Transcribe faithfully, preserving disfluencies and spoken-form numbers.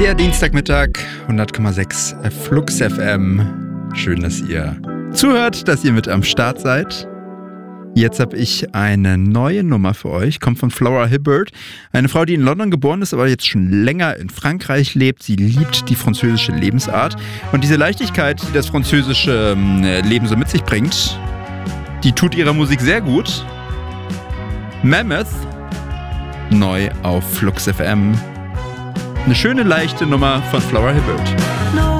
Der Dienstagmittag, hundert Komma sechs Flux F M. Schön, dass ihr zuhört, dass ihr mit am Start seid. Jetzt habe ich eine neue Nummer für euch, kommt von Flora Hibbert. Eine Frau, die in London geboren ist, aber jetzt schon länger in Frankreich lebt. Sie liebt die französische Lebensart. Und diese Leichtigkeit, die das französische Leben so mit sich bringt, die tut ihrer Musik sehr gut. Mammoth, neu auf Flux F M. Eine schöne, leichte Nummer von Flora Hibbert.